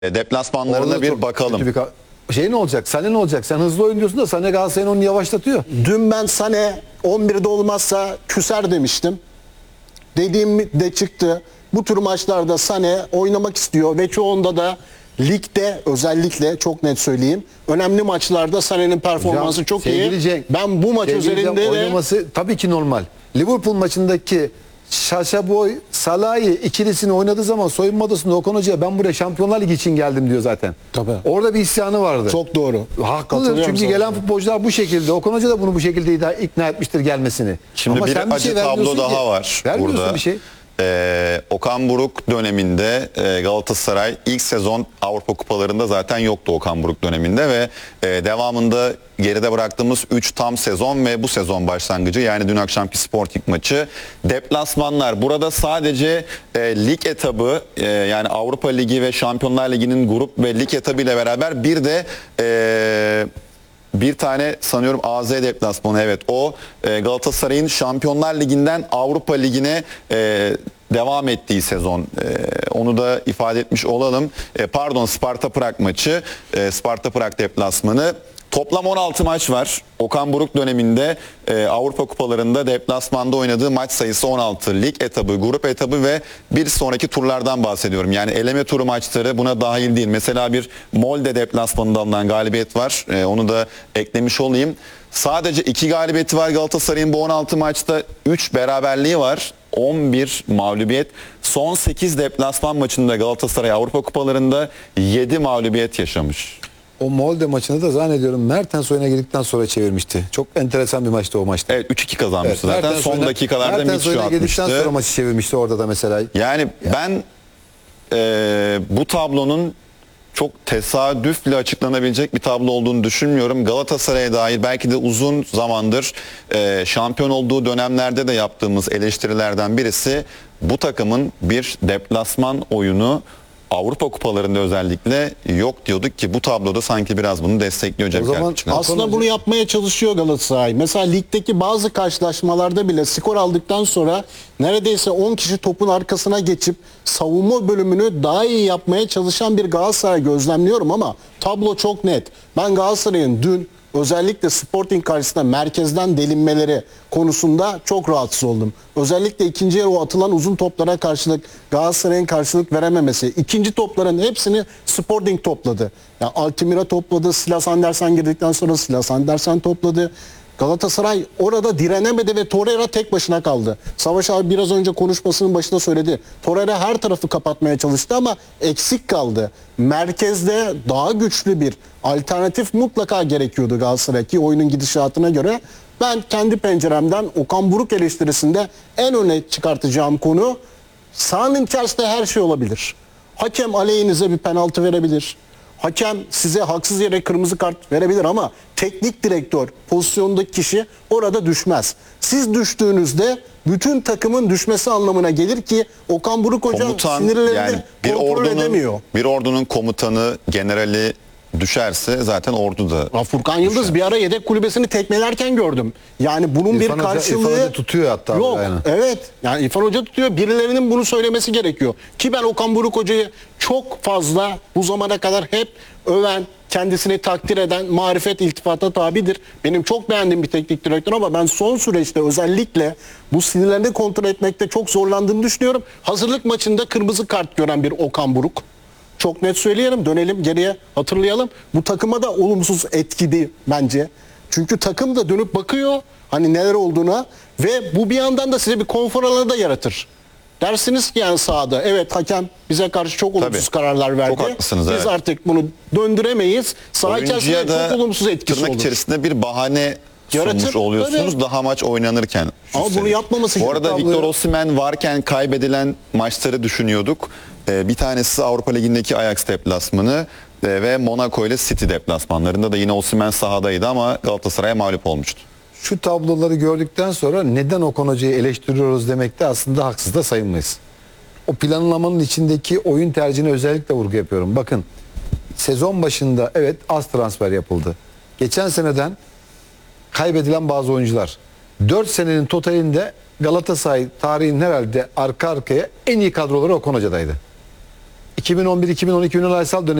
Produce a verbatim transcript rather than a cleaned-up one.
Deplasmanlarına Orada bir çok bakalım. kötü bir şey ne olacak? Sané ne olacak? Sen hızlı oyun diyorsun da Sané Galatasaray'ın onu yavaşlatıyor. Dün ben Sané on birde olmazsa küser demiştim. Dediğim de çıktı. Bu tür maçlarda Sané oynamak istiyor ve çoğunda da ligde özellikle çok net söyleyeyim. Önemli maçlarda Sané'nin performansı Hocam, çok sevgili iyi. Cenk, ben bu maç sevgili Cenk, üzerinde de oynaması tabii ki normal. Liverpool maçındaki Sacha Boey, Salah'ı ikilisini oynadığı zaman soyunma odasında Okan Hoca'ya ben buraya Şampiyonlar Ligi için geldim diyor zaten. Tabii. Orada bir isyanı vardı. çok doğru. Haklıdır Katılıyorum çünkü sana. gelen futbolcular bu şekilde. Okan Hoca da bunu bu şekilde ikna etmiştir gelmesini. Şimdi Ama bir sen acı şey tablo vermiyorsun daha ki. var Vermiyorsun burada. bir şey. Ee, Okan Buruk döneminde e, Galatasaray ilk sezon Avrupa Kupalarında zaten yoktu Okan Buruk döneminde ve e, devamında geride bıraktığımız üç tam sezon ve bu sezon başlangıcı yani dün akşamki Sporting maçı deplasmanlar. Burada sadece e, lig etabı e, yani Avrupa Ligi ve Şampiyonlar Ligi'nin grup ve lig etabı ile beraber bir de e, bir tane sanıyorum A Z deplasmanı, evet o e, Galatasaray'ın Şampiyonlar Ligi'nden Avrupa Ligi'ne e, devam ettiği sezon. E, onu da ifade etmiş olalım. E, pardon Sparta Prag maçı, e, Sparta Prag deplasmanı. Toplam on altı maç var. Okan Buruk döneminde e, Avrupa Kupalarında deplasmanda oynadığı maç sayısı on altı. Lig etabı, grup etabı ve bir sonraki turlardan bahsediyorum. Yani eleme turu maçları buna dahil değil. Mesela bir Molde deplasmanında alınan galibiyet var. E, onu da eklemiş olayım. Sadece iki galibiyeti var Galatasaray'ın bu on altı maçta. üç beraberliği var. on bir mağlubiyet. Son sekiz deplasman maçında Galatasaray Avrupa Kupalarında yedi mağlubiyet yaşamış. O Molde maçını da zannediyorum Mertens oyuna girdikten sonra çevirmişti. Çok enteresan bir maçtı o maçta. Evet üç iki kazanmıştı Evet, zaten. Mertens Son oyuna- dakikalarda Mertens Mitchell oyuna girdikten atmıştı. sonra maçı çevirmişti orada da mesela. Yani ben e, bu tablonun çok tesadüfle açıklanabilecek bir tablo olduğunu düşünmüyorum. Galatasaray'a dair belki de uzun zamandır e, şampiyon olduğu dönemlerde de yaptığımız eleştirilerden birisi bu takımın bir deplasman oyunu Avrupa Kupalarında özellikle yok diyorduk ki bu tabloda sanki biraz bunu destekliyor Cem O zaman Kardeşim. aslında bunu yapmaya çalışıyor Galatasaray. Mesela ligdeki bazı karşılaşmalarda bile skor aldıktan sonra neredeyse on kişi topun arkasına geçip savunma bölümünü daha iyi yapmaya çalışan bir Galatasaray gözlemliyorum ama tablo çok net. Ben Galatasaray'ın dün özellikle Sporting karşısında merkezden delinmeleri konusunda çok rahatsız oldum. Özellikle ikinci yarı o atılan uzun toplara karşılık Galatasaray'ın karşılık verememesi. İkinci topların hepsini Sporting topladı. Yani Altimira topladı, Silas Andersen girdikten sonra Silas Andersen topladı. Galatasaray orada direnemedi ve Torreira tek başına kaldı. Savaş abi biraz önce konuşmasının başında söyledi. Torreira her tarafı kapatmaya çalıştı ama eksik kaldı. Merkezde daha güçlü bir alternatif mutlaka gerekiyordu Galatasaray ki oyunun gidişatına göre. Ben kendi penceremden Okan Buruk eleştirisinde en öne çıkartacağım konu sahanın içerisinde her şey olabilir. Hakem aleyhinize bir penaltı verebilir. Hakem size haksız yere kırmızı kart verebilir ama teknik direktör pozisyondaki kişi orada düşmez. Siz düştüğünüzde bütün takımın düşmesi anlamına gelir ki Okan Buruk Hoca Komutan sinirlerini yani bir kontrol ordunun, edemiyor. bir ordunun komutanı, generali düşerse zaten ordu da Ya Furkan Yıldız bir ara yedek kulübesini tekmelerken gördüm. Yani bunun İrfan bir Hoca- karşılığı İrfan Hoca tutuyor hatta yok. yani. Evet. Yani İrfan Hoca tutuyor. Birilerinin bunu söylemesi gerekiyor. Ki ben Okan Buruk Hoca'yı çok fazla bu zamana kadar hep öven, kendisini takdir eden, marifet iltifata tabidir. Benim çok beğendiğim bir teknik direktör ama ben son süreçte özellikle bu sinirlerini kontrol etmekte çok zorlandığını düşünüyorum. Hazırlık maçında kırmızı kart gören bir Okan Buruk. Çok net söyleyelim, dönelim geriye hatırlayalım. Bu takıma da olumsuz etkili bence. Çünkü takım da dönüp bakıyor hani neler olduğuna ve bu bir yandan da size bir konfor alanı da yaratır. Dersiniz ki yani sahada evet hakem bize karşı çok olumsuz Tabii. kararlar verdi. Çok haklısınız, Biz evet. artık bunu döndüremeyiz. Saha içerisinde oyuncuya çok olumsuz etkisi tırnak olur. içerisinde bir bahane Yaratır, sunmuş oluyorsunuz tabii. daha maç oynanırken. Ama üstelik. bunu yapmaması Bu arada gerekiyor. Victor Osimhen varken kaybedilen maçları düşünüyorduk. Ee, bir tanesi Avrupa Ligi'ndeki Ajax deplasmanı e, ve Monaco ile City deplasmanlarında da yine Osimhen sahadaydı ama Galatasaray'a mağlup olmuştu. Şu tabloları gördükten sonra neden Okan Hoca'yı eleştiriyoruz demekte aslında haksız da sayılmayız. O planlamanın içindeki oyun tercihine özellikle vurgu yapıyorum. Bakın sezon başında evet az transfer yapıldı. Geçen seneden kaybedilen bazı oyuncular. dört senenin totalinde Galatasaray tarihinin herhalde arka arkaya en iyi kadroları Okan Hoca'daydı. iki bin on bir iki bin on iki Ünal Aysal dönemi